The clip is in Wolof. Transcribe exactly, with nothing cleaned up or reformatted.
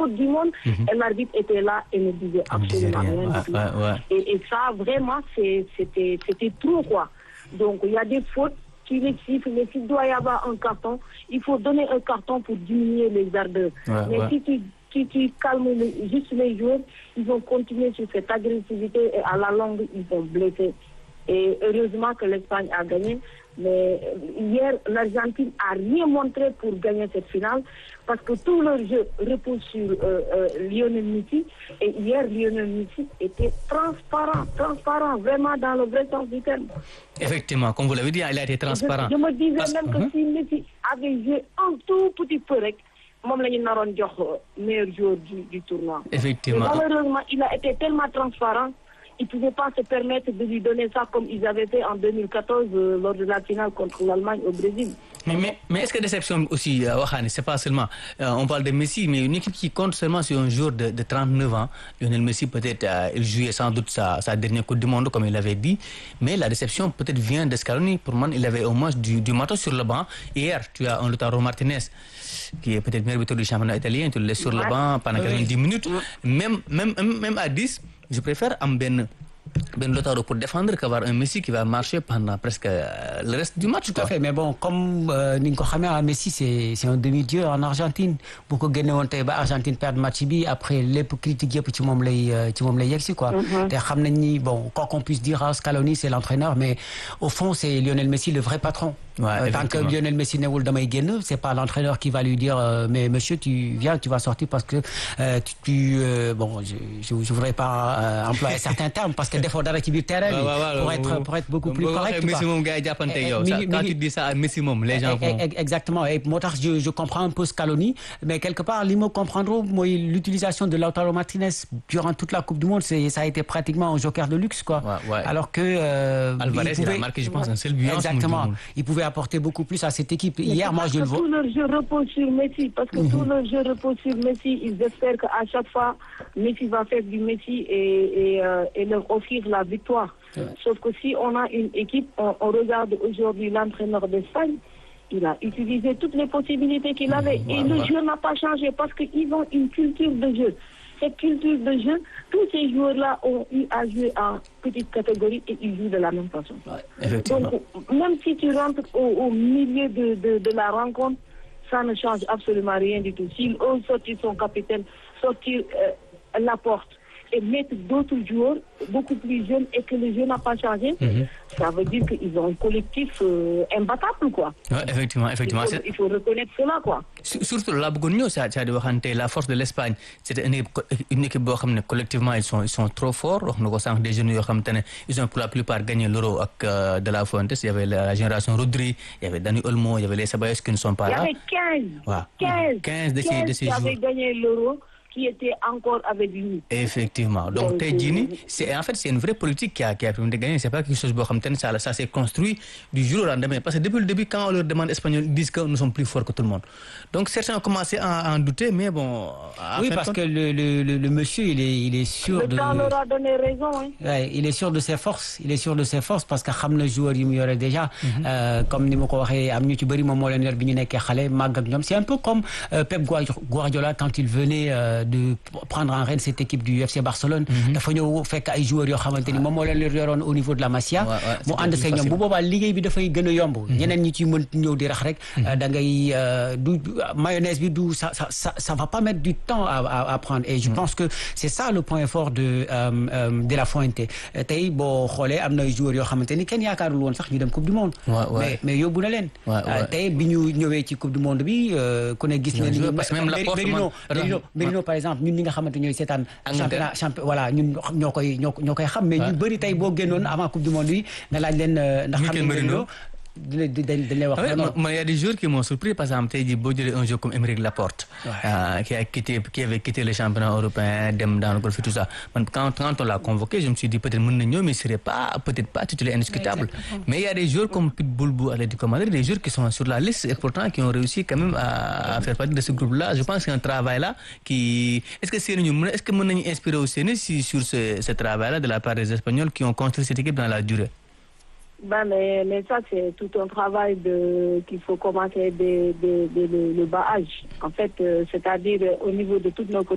Coupe du Monde, mm-hmm. et l'arbitre était là et ne disait absolument rien, rien du tout. Ouais, ouais. Et, et ça, vraiment, c'est, c'était, c'était trop, quoi. Donc, il y a des fautes qui les sifflent, mais s'il doit y avoir un carton, il faut donner un carton pour diminuer les ardeurs. Ouais, mais ouais. si tu, si tu calmes les, juste les joueurs, ils vont continuer sur cette agressivité et à la longue, ils vont blesser. Et heureusement que l'Espagne a gagné. Mais hier, l'Argentine n'a rien montré pour gagner cette finale parce que tout leur jeu repose sur euh, euh, Lionel Messi. Et hier, Lionel Messi était transparent, transparent, vraiment dans le vrai sens du terme. Effectivement, comme vous l'avez dit, il a été transparent. Je, je me disais parce... même que uh-huh. si Messi avait joué un tout petit peu rek, moom la ñu naroon jox meilleur joueur du, du tournoi. Effectivement. Mais malheureusement, il a été tellement transparent. Ils ne pouvaient pas se permettre de lui donner ça comme ils avaient fait en deux mille quatorze euh, lors de la finale contre l'Allemagne au Brésil. Mais, mais, mais est-ce que déception aussi, euh, Wahane, c'est pas seulement, euh, on parle de Messi, mais une équipe qui compte seulement sur un joueur de, de trente-neuf ans, Lionel Messi peut-être, euh, il jouait sans doute sa, sa dernière Coupe du Monde comme il l'avait dit, mais la déception peut-être vient de Scaloni. Pour moi, il avait au moins du, du matos sur le banc. Hier, tu as un Lautaro Martinez qui est peut-être meilleur buteur du championnat italien, tu le laisses sur le banc pendant quatre-vingt-dix minutes, même, même, même à dix. Je préfère am ben ben Lautaro pour défendre qu'avoir un Messi qui va marcher pendant presque euh, le reste du match. Tout à fait, mais bon, comme euh, ni nga ko xamee Messi c'est c'est un demi-dieu en Argentine. Bu ko génne woon tey ba Argentine perdre match bi après lépp critique yëpp ci moom lay ci moom lay yegsi quoi. Te xam nañ ni bon quoi qu'on puisse dire Scaloni c'est l'entraîneur, mais au fond c'est Lionel Messi le vrai patron. Ouais, euh, tant que Lionel Messi newul damay génn, c'est pas l'entraîneur qui va lui dire euh, mais monsieur tu viens, tu vas sortir parce que euh, tu, tu euh, bon je, je je voudrais pas euh, employer certains termes parce que defoo dara ci biir terrain bi pour être pour être beaucoup plus correct. Messi moom gars yi jàppante yow quand tu dis ça à Messi moom les gens vont exactement et moo tax je je comprends un peu Scaloni, mais quelque part li ma comprendre mooy l'utilisation de Lautaro Martinez durant toute la Coupe du Monde, c'est ça a été pratiquement un joker de luxe quoi. Ouais, ouais. Alors que euh, Alvarez il, pouvait, il a marqué je pense un seul but. Exactement, il pouvait apporter beaucoup plus à cette équipe. Mais hier moi je le vois. Tout leur jeu repose sur Messi parce que mm-hmm. tout leur jeu repose sur Messi. Ils espèrent qu'à chaque fois Messi va faire du Messi et et, euh, et leur offrir la victoire. Ouais. Sauf que si on a une équipe, on, on regarde aujourd'hui l'entraîneur d'Espagne, il a utilisé toutes les possibilités qu'il avait. Mmh, et ouais, le ouais. jeu n'a pas changé parce qu'ils ont une culture de jeu. Cette culture de jeu, tous ces joueurs-là ont eu à jouer en petite catégorie et ils jouent de la même façon. Ouais, donc, même si tu rentres au, au milieu de, de, de la rencontre, ça ne change absolument rien du tout. S'il ose sortir son capitaine, sortir euh, Laporte, et mettre d'autres joueurs beaucoup plus jeunes et que le jeu n'a pas changé, mm-hmm. ça veut dire qu'ils ont un collectif euh, imbattable quoi. Ouais, effectivement, effectivement. Il faut, il faut reconnaître cela quoi. Surtout la bëggoon ñëw ça ça di waxante la force de l'Espagne, c'était une équipe, une équipe boo xam ne collectivement ils sont ils sont trop forts. wax na ko sànq des jeunes yoo xam te ne ils ont pour la plupart gagné l'Euro ak euh, De La Fuentes. Il y avait la génération Rodri, il y avait Dani Olmo, il y avait les Ceballos qui ne sont pas là. Il y avait quinze. Ouais. quinze. quinze de ces de ces joueurs qui avaient gagné l'Euro, qui était encore avec lui. Effectivement. Donc tey jii nii c'est en fait c'est une vraie politique qui a qui a permis de gagner. C'est pas quelque chose boo xam te ne ça ça s'est construit du jour au lendemain parce que depuis le début quand on leur demande espagnol ils disent que nous sommes plus forts que tout le monde. Donc certains ont commencé à en douter mais bon. Oui parce que le le le, le monsieur il est il est sûr le de. Le temps leur a donné raison hein. Ouais, il est sûr de ses forces. Il est sûr de ses forces parce que xam na joueur yi mu yore déjà. Mm-hmm. euh, comme ni ma ko waxee am ñu ci bëri moom moo leen yor bi ñu nekkee xale màgg ak ñoom. C'est un peu comme euh, Pep Guardiola quand il venait euh, de prendre en règne cette équipe du F C Barcelone. dafa ñëw fekk ay joueurs yoo xamante ni moom moo leen yoroon au niveau de la Masia. mu ànd see ñoom bu boobaa liggéey bi dafay gën a yomb. ñeneen ñi ci mën ñëw di rax rek. da ngay du mayonnaise bi du ça ça ça va pas mettre du temps à à à prendre. Et je pense que c'est ça le point fort de de La Fuente. tey boo xoolee am na ay joueurs yoo xamante ni kenn yaakaarul woon sax ñu dem Coupe du Monde. mais mais yóbbu na leen. tey bi ñu ñëwee ci Coupe du Monde bi ku ne gis na ni. parce que même la porte Merino Merino par exemple. ñun ñi nga xamante ñooy seetaan championnat champion voilà ñun ñoo koy ñoo ñoo koy xam mais ñu bëri tey boo génnoon avant Coupe du Monde bi nga laaj leen ndax xam nga dañ dañ lay wax mais il y a des joueurs qui m'ont surpris par exemple tey jii boo jëlee un joueur comme Aymeric Laporte qui a quitté qui avait quitté le championnat européen dem dans le golfe et tout ça man quand quand on l'a convoqué je me suis dit peut-être mën na ñëw mais il serait pas peut-être pas titulaire indiscutable mais il y a des joueurs comme Pitbull bu Atlético Madrid des joueurs qui sont sur la liste et pourtant qui ont réussi quand même à faire partie de ce groupe-là. Je pense qu'il y a un travail là qui est-ce que c'est ñu est-ce que mën nañu inspirer aussi si sur ce ce travail-là de la part des Espagnols qui ont construit cette équipe dans la durée. Ben, mais, mais ça, c'est tout un travail de, qu'il faut commencer dès, dès, dès le, le bas âge. En fait, euh, c'est-à-dire au niveau de toutes nos